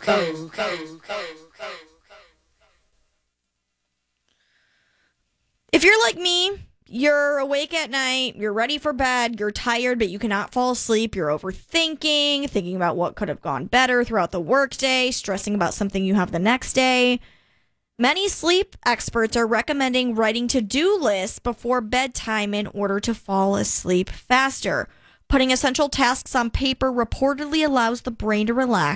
If you're like me, you're awake at night, you're ready for bed, you're tired, but you cannot fall asleep, you're overthinking, thinking about what could have gone better throughout the workday, stressing about something you have the next day. Many sleep experts are recommending writing to-do lists before bedtime in order to fall asleep faster. Putting essential tasks on paper reportedly allows the brain to relax